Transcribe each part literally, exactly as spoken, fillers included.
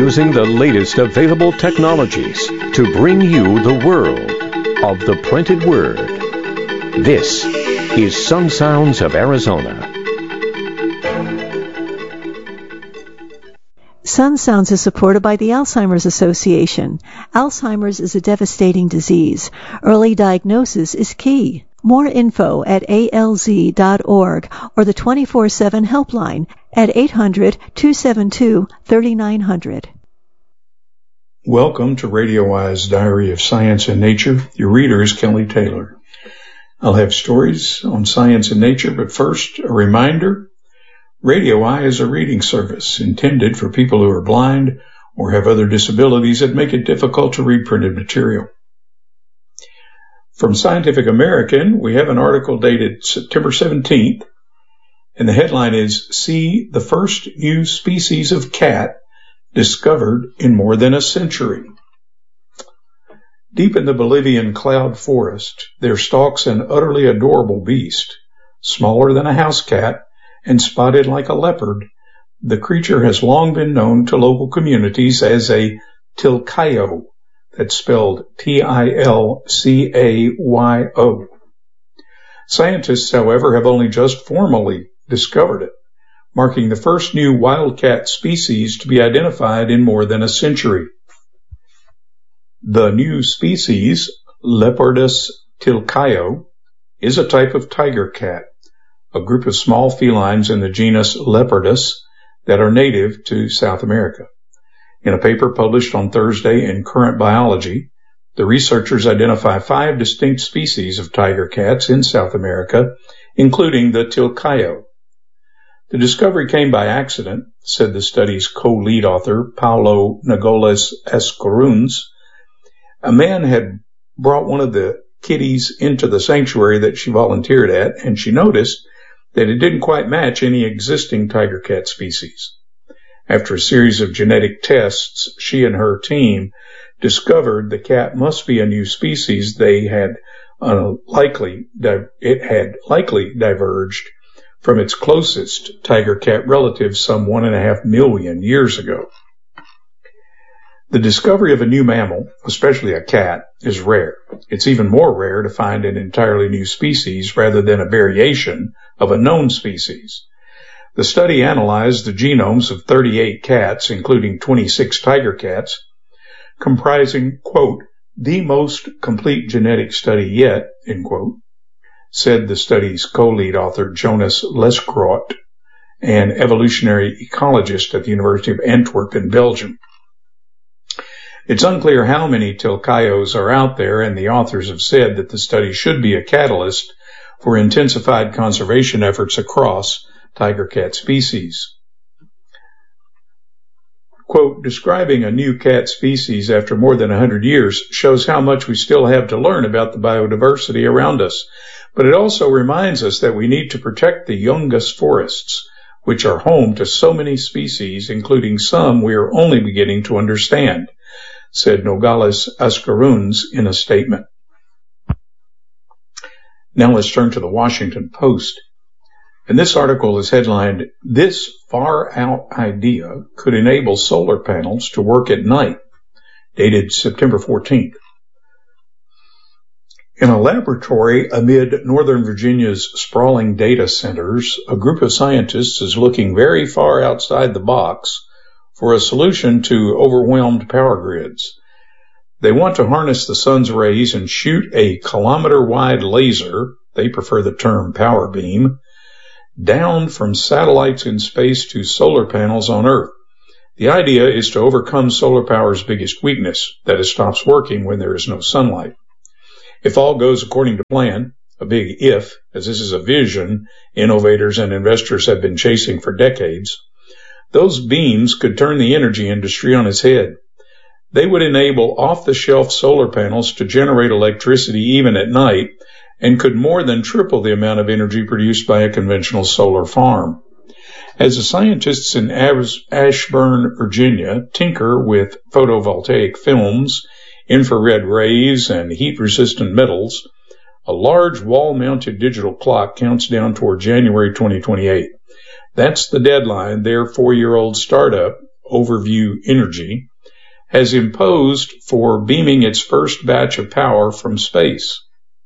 using the latest available technologies to bring you the world of the printed word. This is Sun Sounds of Arizona. Sun Sounds is supported by the Alzheimer's Association. Alzheimer's is a devastating disease. Early diagnosis is key. More info at A L Z dot org or the twenty-four seven helpline at eight hundred, two seven two, three nine zero zero. Welcome to Radio Eye's Diary of Science and Nature. Your reader is Kelly Taylor. I'll have stories on science and nature, but first, a reminder. Radio Eye is a reading service intended for people who are blind or have other disabilities that make it difficult to read printed material. From Scientific American, we have an article dated September seventeenth, and the headline is, See the First New Species of Cat Discovered in More Than a Century. Deep in the Bolivian cloud forest, there stalks an utterly adorable beast, smaller than a house cat and spotted like a leopard. The creature has long been known to local communities as a tilcayo. That's spelled T I L C A Y O. Scientists, however, have only just formally discovered it, marking the first new wildcat species to be identified in more than a century. The new species, Leopardus tilcayo, is a type of tiger cat, a group of small felines in the genus Leopardus that are native to South America. In a paper published on Thursday in Current Biology, the researchers identify five distinct species of tiger cats in South America, including the tilcayo. The discovery came by accident, said the study's co-lead author, Paulo Nogales Ascaruns. A man had brought one of the kitties into the sanctuary that she volunteered at, and she noticed that it didn't quite match any existing tiger cat species. After a series of genetic tests, she and her team discovered the cat must be a new species. They had uh, likely it had likely diverged from its closest tiger cat relative some one and a half million years ago. The discovery of a new mammal, especially a cat, is rare. It's even more rare to find an entirely new species rather than a variation of a known species. The study analyzed the genomes of thirty-eight cats, including twenty-six tiger cats, comprising, quote, the most complete genetic study yet, end quote, said the study's co-lead author Jonas Lescroat, an evolutionary ecologist at the University of Antwerp in Belgium. It's unclear how many tilcayos are out there, and the authors have said that the study should be a catalyst for intensified conservation efforts across tiger cat species. Quote, describing a new cat species after more than one hundred years shows how much we still have to learn about the biodiversity around us, but it also reminds us that we need to protect the Yungas forests, which are home to so many species, including some we are only beginning to understand, said Nogales Ascaruns in a statement. Now let's turn to the Washington Post. And this article is headlined, This Far-Out Idea Could Enable Solar Panels to Work at Night, dated September fourteenth. In a laboratory amid Northern Virginia's sprawling data centers, a group of scientists is looking very far outside the box for a solution to overwhelmed power grids. They want to harness the sun's rays and shoot a kilometer-wide laser, they prefer the term power beam, down from satellites in space to solar panels on Earth. The idea is to overcome solar power's biggest weakness, that it stops working when there is no sunlight. If all goes according to plan, a big if, as this is a vision innovators and investors have been chasing for decades, those beams could turn the energy industry on its head. They would enable off-the-shelf solar panels to generate electricity even at night and could more than triple the amount of energy produced by a conventional solar farm. As the scientists in Ashburn, Virginia, tinker with photovoltaic films, infrared rays, and heat-resistant metals, a large wall-mounted digital clock counts down toward January twenty twenty-eight. That's the deadline their four-year-old startup, Overview Energy, has imposed for beaming its first batch of power from space.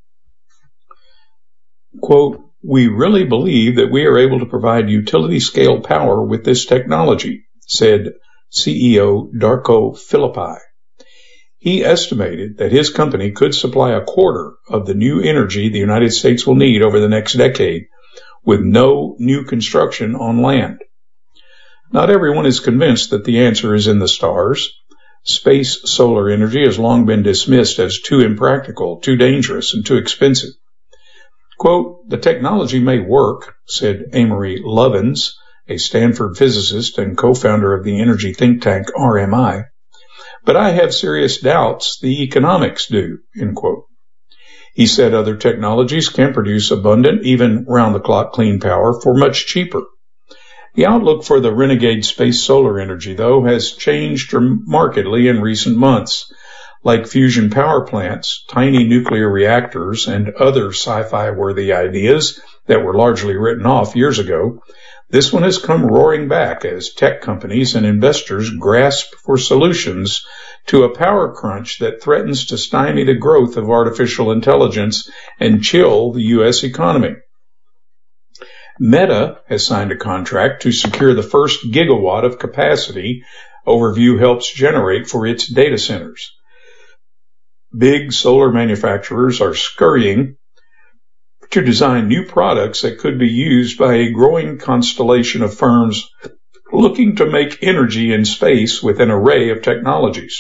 Quote, "We really believe that we are able to provide utility-scale power with this technology," said C E O Darko Filippi. He estimated that his company could supply a quarter of the new energy the United States will need over the next decade, with no new construction on land. Not everyone is convinced that the answer is in the stars. Space solar energy has long been dismissed as too impractical, too dangerous, and too expensive. Quote, "The technology may work," said Amory Lovins, a Stanford physicist and co-founder of the energy think tank R M I, "but I have serious doubts the economics do," end quote. He said other technologies can produce abundant, even round-the-clock clean power for much cheaper. The outlook for the renegade space solar energy, though, has changed markedly in recent months. Like fusion power plants, tiny nuclear reactors, and other sci-fi worthy ideas that were largely written off years ago, this one has come roaring back as tech companies and investors grasp for solutions to a power crunch that threatens to stymie the growth of artificial intelligence and chill the U S economy. Meta has signed a contract to secure the first gigawatt of capacity Overview helps generate for its data centers. Big solar manufacturers are scurrying to design new products that could be used by a growing constellation of firms looking to make energy in space with an array of technologies.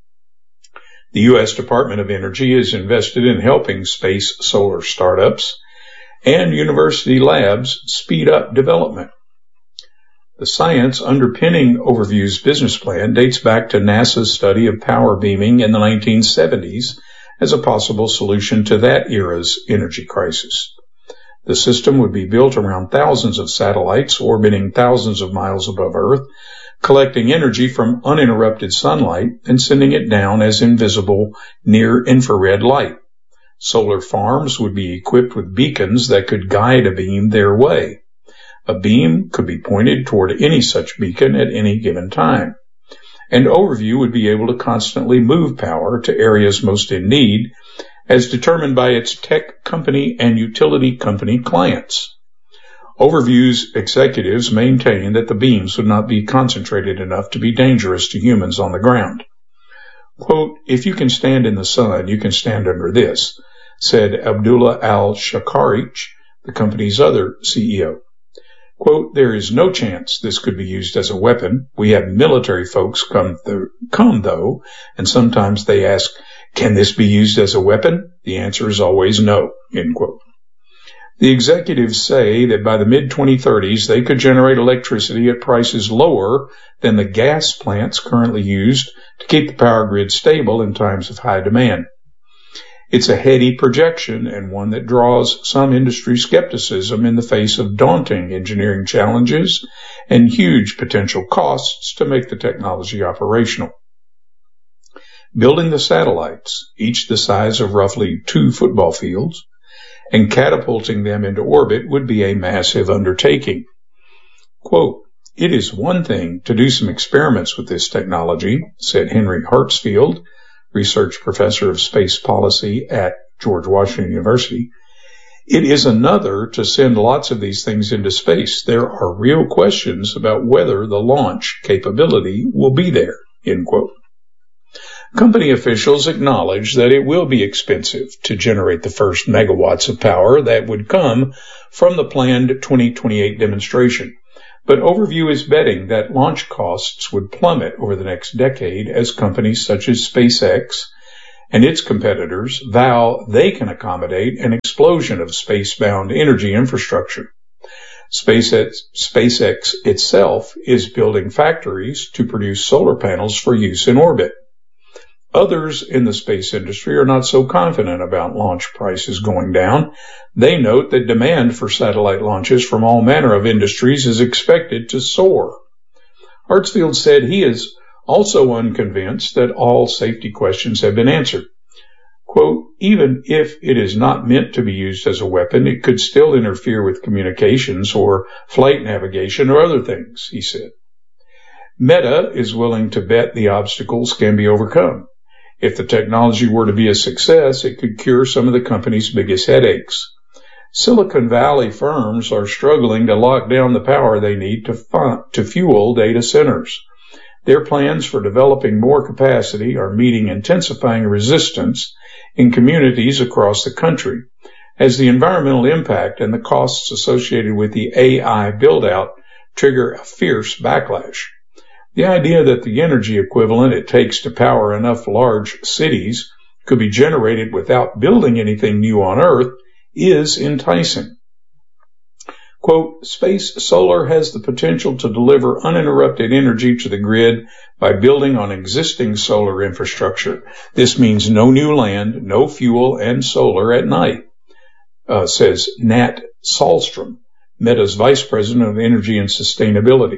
The U S Department of Energy is invested in helping space solar startups and university labs speed up development. The science underpinning Overview's business plan dates back to NASA's study of power beaming in the nineteen seventies as a possible solution to that era's energy crisis. The system would be built around thousands of satellites orbiting thousands of miles above Earth, collecting energy from uninterrupted sunlight and sending it down as invisible near-infrared light. Solar farms would be equipped with beacons that could guide a beam their way. A beam could be pointed toward any such beacon at any given time. And Overview would be able to constantly move power to areas most in need, as determined by its tech company and utility company clients. Overview's executives maintain that the beams would not be concentrated enough to be dangerous to humans on the ground. Quote, "If you can stand in the sun, you can stand under this," said Abdullah Al-Shakarich, the company's other C E O. Quote, "There is no chance this could be used as a weapon. We have military folks come, th- come though, and sometimes they ask, can this be used as a weapon? The answer is always no," end quote. The executives say that by the mid twenty thirties, they could generate electricity at prices lower than the gas plants currently used to keep the power grid stable in times of high demand. It's a heady projection and one that draws some industry skepticism in the face of daunting engineering challenges and huge potential costs to make the technology operational. Building the satellites, each the size of roughly two football fields, and catapulting them into orbit would be a massive undertaking. Quote, "It is one thing to do some experiments with this technology," said Henry Hartsfield, research professor of space policy at George Washington University. "It is another to send lots of these things into space. There are real questions about whether the launch capability will be there," end quote. Company officials acknowledge that it will be expensive to generate the first megawatts of power that would come from the planned twenty twenty-eight demonstration. But Overview is betting that launch costs would plummet over the next decade as companies such as SpaceX and its competitors vow they can accommodate an explosion of space-bound energy infrastructure. SpaceX, SpaceX itself is building factories to produce solar panels for use in orbit. Others in the space industry are not so confident about launch prices going down. They note that demand for satellite launches from all manner of industries is expected to soar. Hartsfield said he is also unconvinced that all safety questions have been answered. Quote, "Even if it is not meant to be used as a weapon, it could still interfere with communications or flight navigation or other things," he said. Meta is willing to bet the obstacles can be overcome. If the technology were to be a success, it could cure some of the company's biggest headaches. Silicon Valley firms are struggling to lock down the power they need to, fun- to fuel data centers. Their plans for developing more capacity are meeting intensifying resistance in communities across the country, as the environmental impact and the costs associated with the A I build-out trigger a fierce backlash. The idea that the energy equivalent it takes to power enough large cities could be generated without building anything new on Earth is enticing. Quote, space solar has the potential to deliver uninterrupted energy to the grid by building on existing solar infrastructure. This means no new land, no fuel, and solar at night, uh, says Nat Sahlstrom, Meta's Vice President of Energy and Sustainability.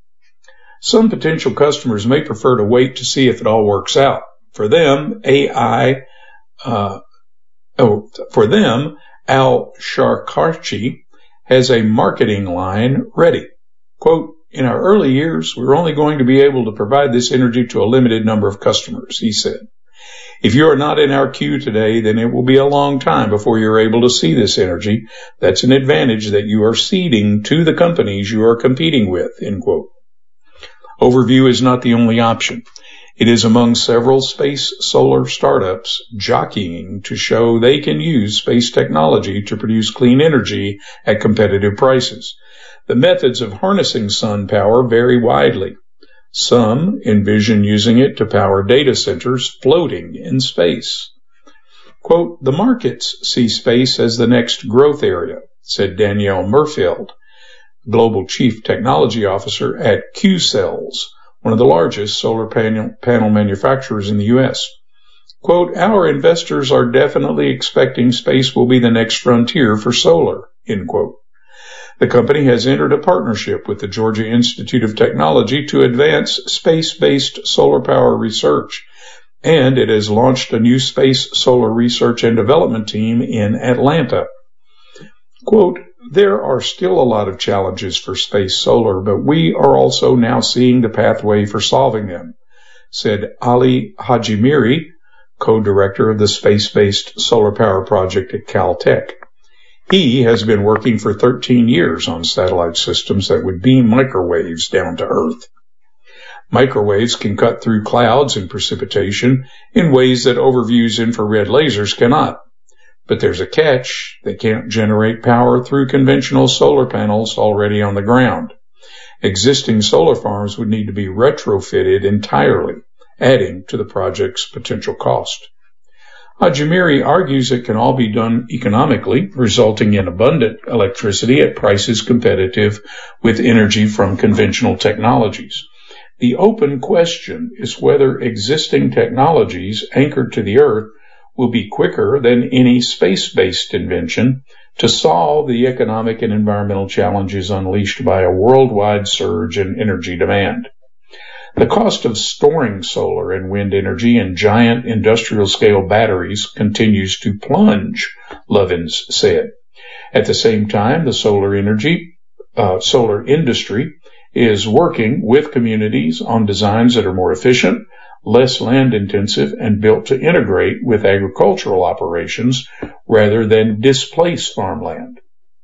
Some potential customers may prefer to wait to see if it all works out. For them, A I, uh, oh, for them, Al Sharkarchi has a marketing line ready. Quote, in our early years, we were only going to be able to provide this energy to a limited number of customers, he said. If you are not in our queue today, then it will be a long time before you're able to see this energy. That's an advantage that you are ceding to the companies you are competing with, end quote. Overview is not the only option. It is among several space solar startups jockeying to show they can use space technology to produce clean energy at competitive prices. The methods of harnessing sun power vary widely. Some envision using it to power data centers floating in space. Quote, the markets see space as the next growth area, said Danielle Murfield, Global Chief Technology Officer at Q-Cells, one of the largest solar panel, panel manufacturers in the U S. Quote, our investors are definitely expecting space will be the next frontier for solar, end quote. The company has entered a partnership with the Georgia Institute of Technology to advance space-based solar power research, and it has launched a new space solar research and development team in Atlanta. Quote, there are still a lot of challenges for space solar, but we are also now seeing the pathway for solving them, said Ali Hajimiri, co-director of the space-based solar power project at Caltech. He has been working for thirteen years on satellite systems that would beam microwaves down to Earth. Microwaves can cut through clouds and precipitation in ways that overview's infrared lasers cannot. But there's a catch. They can't generate power through conventional solar panels already on the ground. Existing solar farms would need to be retrofitted entirely, adding to the project's potential cost. Hajimiri argues it can all be done economically, resulting in abundant electricity at prices competitive with energy from conventional technologies. The open question is whether existing technologies anchored to the Earth will be quicker than any space-based invention to solve the economic and environmental challenges unleashed by a worldwide surge in energy demand. The cost of storing solar and wind energy in giant industrial-scale batteries continues to plunge, Lovins said. At the same time, the solar energy, uh, solar industry is working with communities on designs that are more efficient, less land-intensive, and built to integrate with agricultural operations rather than displace farmland.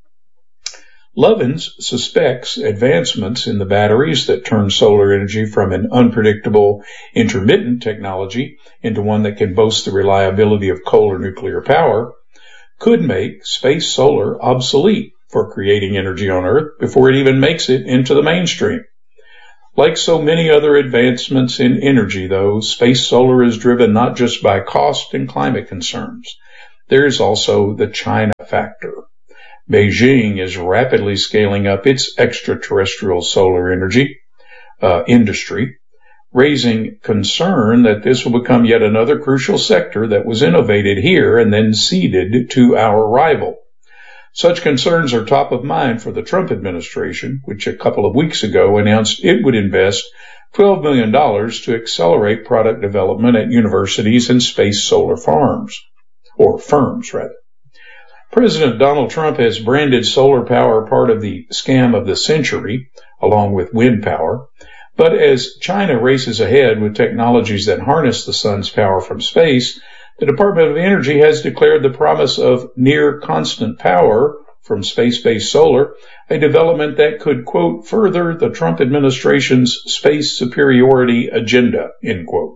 Lovins suspects advancements in the batteries that turn solar energy from an unpredictable, intermittent technology into one that can boast the reliability of coal or nuclear power could make space solar obsolete for creating energy on Earth before it even makes it into the mainstream. Like so many other advancements in energy, though, space solar is driven not just by cost and climate concerns. There is also the China factor. Beijing is rapidly scaling up its extraterrestrial solar energy uh, industry, raising concern that this will become yet another crucial sector that was innovated here and then ceded to our rival. Such concerns are top of mind for the Trump administration, which a couple of weeks ago announced it would invest twelve million dollars to accelerate product development at universities and space solar farms, or firms, rather. President Donald Trump has branded solar power part of the scam of the century, along with wind power, But as China races ahead with technologies that harness the sun's power from space, the Department of Energy has declared the promise of near constant power from space-based solar, a development that could, quote, further the Trump administration's space superiority agenda, end quote.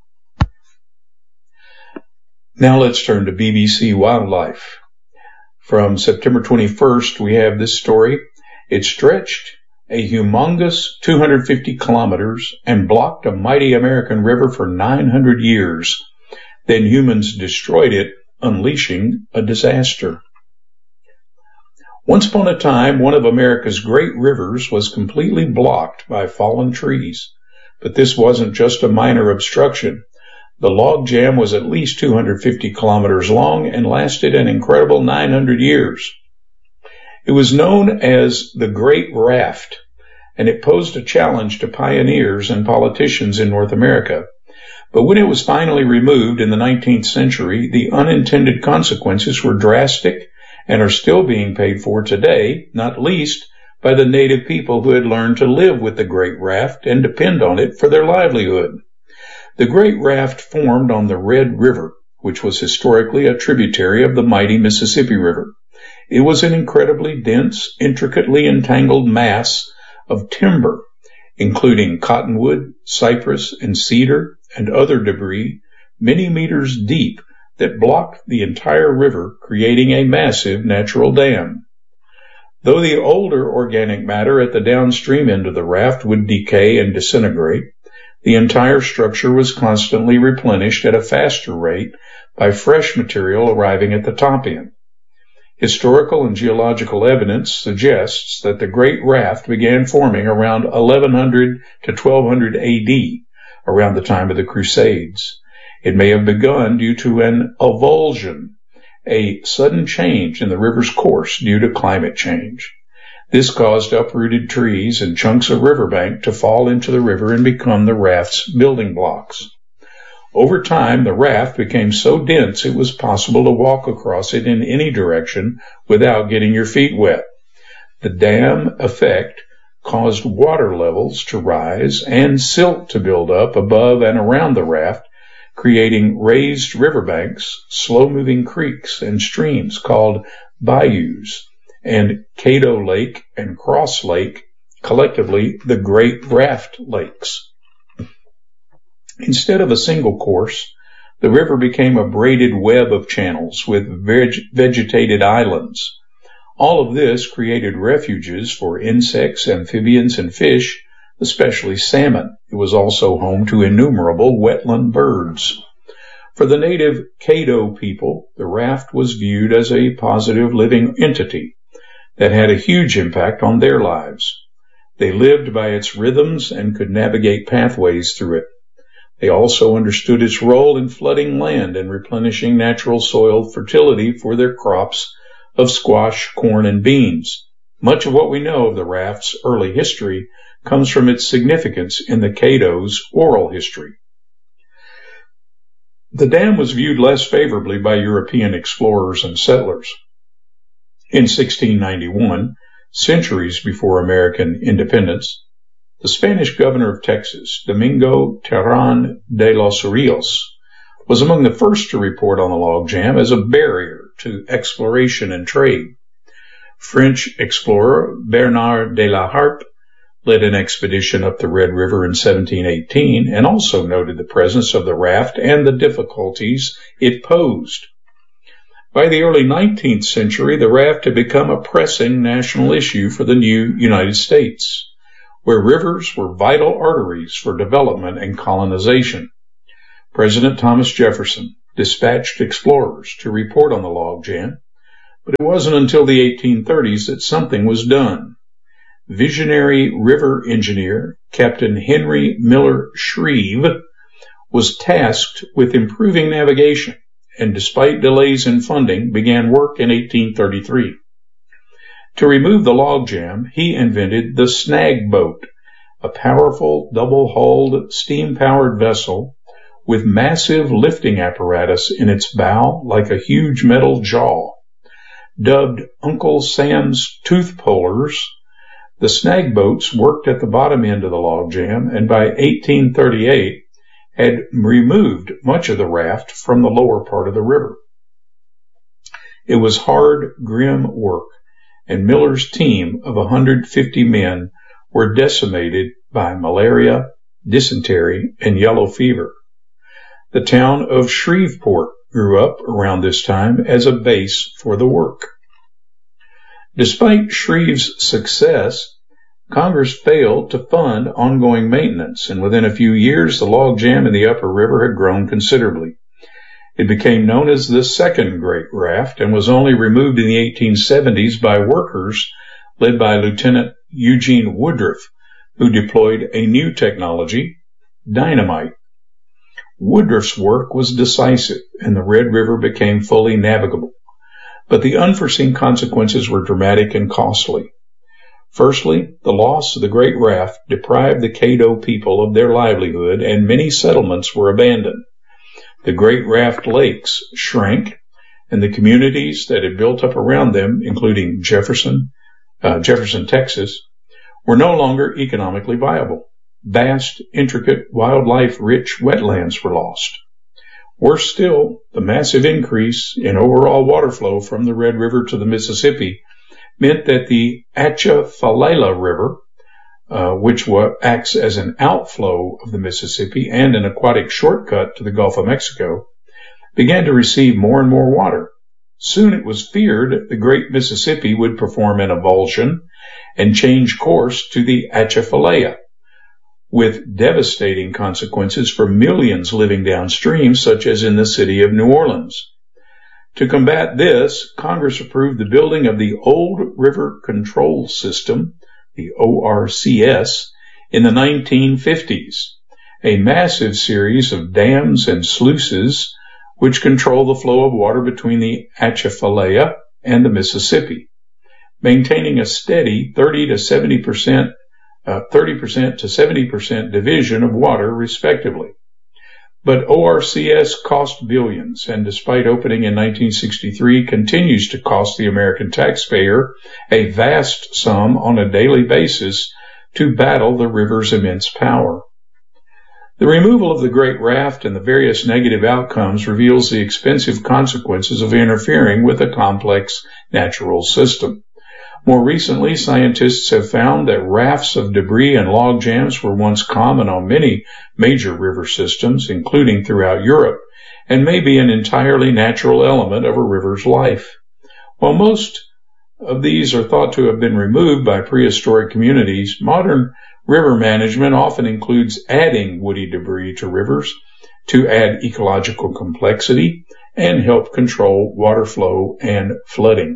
Now let's turn to B B C Wildlife. From September twenty-first, we have this story. It stretched a humongous two hundred fifty kilometers and blocked a mighty American river for nine hundred years. Then humans destroyed it, unleashing a disaster. Once upon a time, one of America's great rivers was completely blocked by fallen trees. But this wasn't just a minor obstruction. The log jam was at least two hundred fifty kilometers long and lasted an incredible nine hundred years. It was known as the Great Raft, and it posed a challenge to pioneers and politicians in North America. But when it was finally removed in the nineteenth century, the unintended consequences were drastic and are still being paid for today, not least by the native people who had learned to live with the Great Raft and depend on it for their livelihood. The Great Raft formed on the Red River, which was historically a tributary of the mighty Mississippi River. It was an incredibly dense, intricately entangled mass of timber, including cottonwood, cypress, and cedar, and other debris, many meters deep, that blocked the entire river, creating a massive natural dam. Though the older organic matter at the downstream end of the raft would decay and disintegrate, the entire structure was constantly replenished at a faster rate by fresh material arriving at the top end. Historical and geological evidence suggests that the Great Raft began forming around eleven hundred to twelve hundred A D, around the time of the Crusades. It may have begun due to an avulsion, a sudden change in the river's course due to climate change. This caused uprooted trees and chunks of riverbank to fall into the river and become the raft's building blocks. Over time, the raft became so dense it was possible to walk across it in any direction without getting your feet wet. The dam effect caused water levels to rise and silt to build up above and around the raft, creating raised riverbanks, slow-moving creeks and streams called bayous, and Caddo Lake and Cross Lake, collectively the Great Raft Lakes. Instead of a single course, the river became a braided web of channels with veg- vegetated islands. All of this created refuges for insects, amphibians, and fish, especially salmon. It was also home to innumerable wetland birds. For the native Caddo people, the raft was viewed as a positive living entity that had a huge impact on their lives. They lived by its rhythms and could navigate pathways through it. They also understood its role in flooding land and replenishing natural soil fertility for their crops of squash, corn, and beans. Much of what we know of the raft's early history comes from its significance in the Caddo's oral history. The dam was viewed less favorably by European explorers and settlers. In sixteen ninety-one, centuries before American independence, the Spanish governor of Texas, Domingo Terán de los Ríos, was among the first to report on the logjam as a barrier to exploration and trade. French explorer Bernard de la Harpe led an expedition up the Red River in seventeen eighteen and also noted the presence of the raft and the difficulties it posed. By the early nineteenth century, the raft had become a pressing national issue for the new United States, where rivers were vital arteries for development and colonization. President Thomas Jefferson dispatched explorers to report on the logjam, but it wasn't until the eighteen thirties that something was done. Visionary river engineer Captain Henry Miller Shreve was tasked with improving navigation, and despite delays in funding, began work in eighteen thirty-three. To remove the logjam, he invented the snag boat, a powerful double-hulled steam-powered vessel with massive lifting apparatus in its bow like a huge metal jaw. Dubbed Uncle Sam's Tooth Pullers, The snag boats worked at the bottom end of the logjam, and by eighteen thirty-eight had removed much of the raft from the lower part of the river. It was hard, grim work, and Miller's team of one hundred fifty men were decimated by malaria, dysentery, and yellow fever. The town of Shreveport grew up around this time as a base for the work. Despite Shreve's success, Congress failed to fund ongoing maintenance, and within a few years the log jam in the upper river had grown considerably. It became known as the Second Great Raft and was only removed in the eighteen seventies by workers led by Lieutenant Eugene Woodruff, who deployed a new technology, dynamite. Woodruff's work was decisive, and the Red River became fully navigable. But the unforeseen consequences were dramatic and costly. Firstly, the loss of the Great Raft deprived the Caddo people of their livelihood, and many settlements were abandoned. The Great Raft lakes shrank, and the communities that had built up around them, including Jefferson, uh, Jefferson, Texas, were no longer economically viable. Vast, intricate, wildlife-rich wetlands were lost. Worse still, the massive increase in overall water flow from the Red River to the Mississippi meant that the Atchafalaya River, uh, which wa- acts as an outflow of the Mississippi and an aquatic shortcut to the Gulf of Mexico, began to receive more and more water. Soon it was feared the great Mississippi would perform an avulsion and change course to the Atchafalaya, with devastating consequences for millions living downstream, such as in the city of New Orleans. To combat this, Congress approved the building of the Old River Control System, the O R C S, in the nineteen fifties, a massive series of dams and sluices which control the flow of water between the Atchafalaya and the Mississippi, maintaining a steady thirty to seventy percent Uh, thirty percent to seventy percent division of water, respectively. But O R C S cost billions, and despite opening in nineteen sixty-three, continues to cost the American taxpayer a vast sum on a daily basis to battle the river's immense power. The removal of the Great Raft and the various negative outcomes reveals the expensive consequences of interfering with a complex natural system. More recently, scientists have found that rafts of debris and log jams were once common on many major river systems, including throughout Europe, and may be an entirely natural element of a river's life. While most of these are thought to have been removed by prehistoric communities, modern river management often includes adding woody debris to rivers to add ecological complexity and help control water flow and flooding.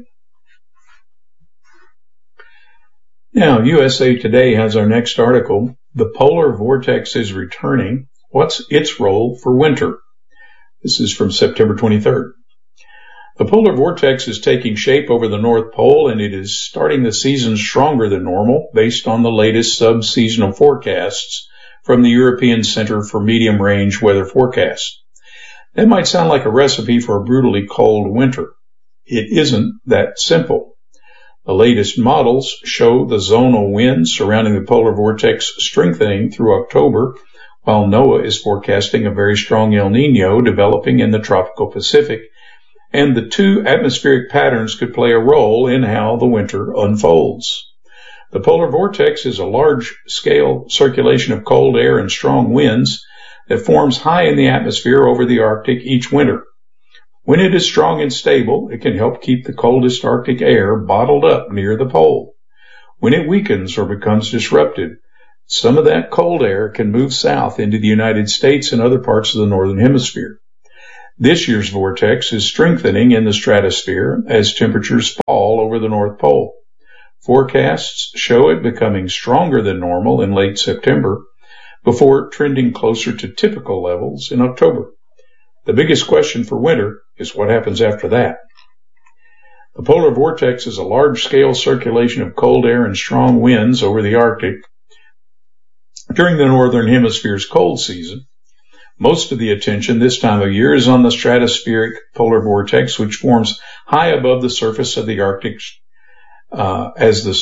Now, U S A Today has our next article, The Polar Vortex is Returning. What's its role for winter? This is from September twenty-third. The polar vortex is taking shape over the North Pole, and it is starting the season stronger than normal based on the latest sub-seasonal forecasts from the European Center for Medium-Range Weather Forecasts. That might sound like a recipe for a brutally cold winter. It isn't that simple. The latest models show the zonal winds surrounding the polar vortex strengthening through October, while NOAA is forecasting a very strong El Niño developing in the tropical Pacific, and the two atmospheric patterns could play a role in how the winter unfolds. The polar vortex is a large-scale circulation of cold air and strong winds that forms high in the atmosphere over the Arctic each winter. When it is strong and stable, it can help keep the coldest Arctic air bottled up near the pole. When it weakens or becomes disrupted, some of that cold air can move south into the United States and other parts of the Northern Hemisphere. This year's vortex is strengthening in the stratosphere as temperatures fall over the North Pole. Forecasts show it becoming stronger than normal in late September, before trending closer to typical levels in October. The biggest question for winter is what happens after that. The polar vortex is a large-scale circulation of cold air and strong winds over the Arctic during the Northern Hemisphere's cold season. Most of the attention this time of year is on the stratospheric polar vortex, which forms high above the surface of the Arctic uh, as the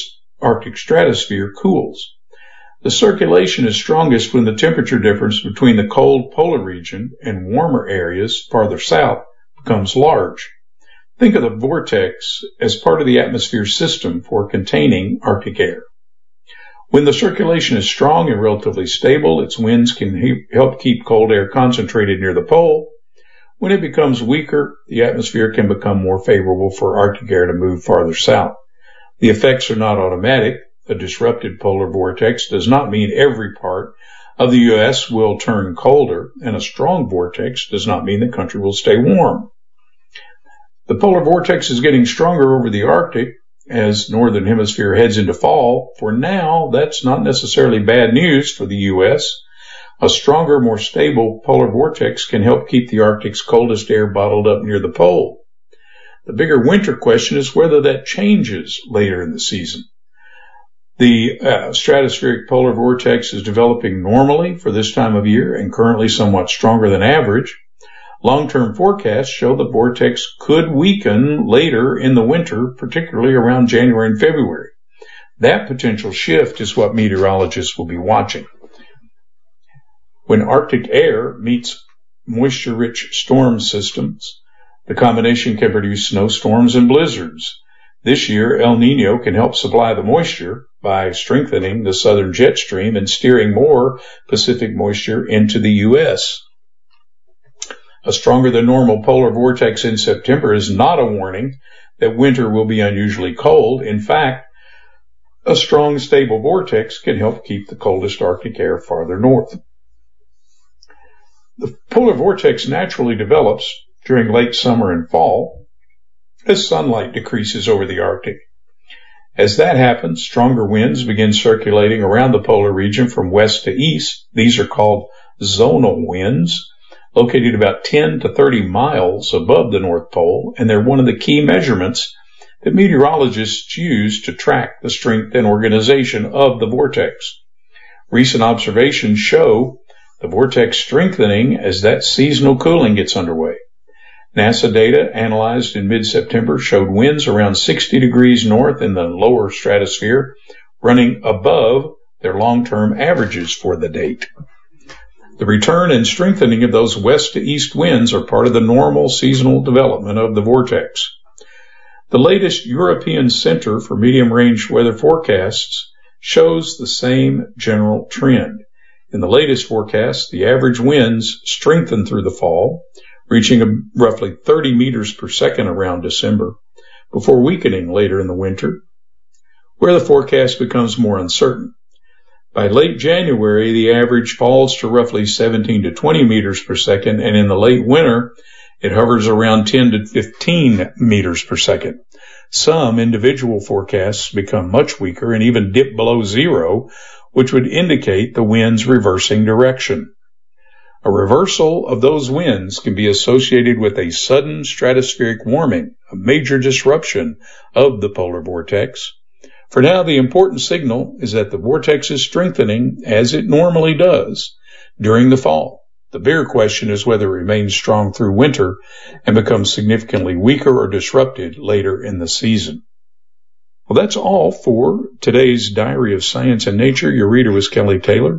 Arctic stratosphere cools. The circulation is strongest when the temperature difference between the cold polar region and warmer areas farther south becomes large. Think of the vortex as part of the atmosphere system for containing Arctic air. When the circulation is strong and relatively stable, its winds can he- help keep cold air concentrated near the pole. When it becomes weaker, the atmosphere can become more favorable for Arctic air to move farther south. The effects are not automatic. A disrupted polar vortex does not mean every part of the U S will turn colder, and a strong vortex does not mean the country will stay warm. The polar vortex is getting stronger over the Arctic as northern hemisphere heads into fall. For now, that's not necessarily bad news for the U S. A stronger, more stable polar vortex can help keep the Arctic's coldest air bottled up near the pole. The bigger winter question is whether that changes later in the season. The uh, stratospheric polar vortex is developing normally for this time of year and currently somewhat stronger than average. Long-term forecasts show the vortex could weaken later in the winter, particularly around January and February. That potential shift is what meteorologists will be watching. When Arctic air meets moisture-rich storm systems, the combination can produce snowstorms and blizzards. This year, El Niño can help supply the moisture by strengthening the southern jet stream and steering more Pacific moisture into the U S. A stronger than normal polar vortex in September is not a warning that winter will be unusually cold. In fact, a strong, stable vortex can help keep the coldest Arctic air farther north. The polar vortex naturally develops during late summer and fall as sunlight decreases over the Arctic. As that happens, stronger winds begin circulating around the polar region from west to east. These are called zonal winds, located about ten to thirty miles above the North Pole, and they're one of the key measurements that meteorologists use to track the strength and organization of the vortex. Recent observations show the vortex strengthening as that seasonal cooling gets underway. NASA data analyzed in mid-September showed winds around sixty degrees north in the lower stratosphere, running above their long-term averages for the date. The return and strengthening of those west to east winds are part of the normal seasonal development of the vortex. The latest European Center for Medium-Range Weather Forecasts shows the same general trend. In the latest forecast, the average winds strengthen through the fall, reaching a roughly thirty meters per second around December, before weakening later in the winter, where the forecast becomes more uncertain. By late January, the average falls to roughly seventeen to twenty meters per second, and in the late winter, it hovers around ten to fifteen meters per second. Some individual forecasts become much weaker and even dip below zero, which would indicate the wind's reversing direction. A reversal of those winds can be associated with a sudden stratospheric warming, a major disruption of the polar vortex. For now, the important signal is that the vortex is strengthening as it normally does during the fall. The bigger question is whether it remains strong through winter and becomes significantly weaker or disrupted later in the season. Well, that's all for today's Diary of Science and Nature. Your reader was Kelly Taylor.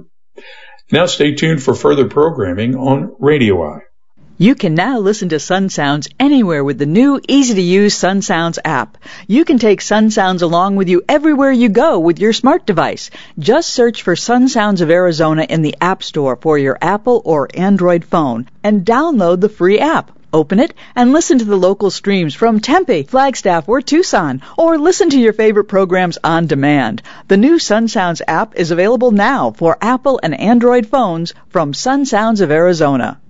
Now stay tuned for further programming on Radio Eye. You can now listen to Sun Sounds anywhere with the new, easy-to-use Sun Sounds app. You can take Sun Sounds along with you everywhere you go with your smart device. Just search for Sun Sounds of Arizona in the App Store for your Apple or Android phone and download the free app. Open it and listen to the local streams from Tempe, Flagstaff, or Tucson, or listen to your favorite programs on demand. The new Sun Sounds app is available now for Apple and Android phones from Sun Sounds of Arizona.